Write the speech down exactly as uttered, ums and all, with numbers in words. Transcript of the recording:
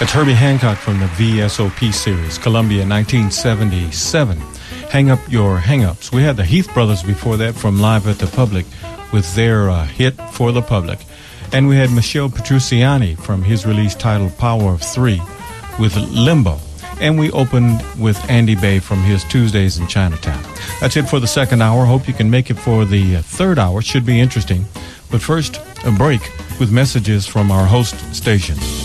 That's Herbie Hancock from the V S O P series, Columbia, nineteen seventy-seven. Hang Up Your Hang-Ups. We had the Heath Brothers before that from Live at the Public with their uh, hit For the Public. And we had Michel Petrucciani from his release titled Power of Three with Limbo. And we opened with Andy Bay from his Tuesdays in Chinatown. That's it for the second hour. Hope you can make it for the uh, third hour. Should be interesting. But first, a break with messages from our host stations.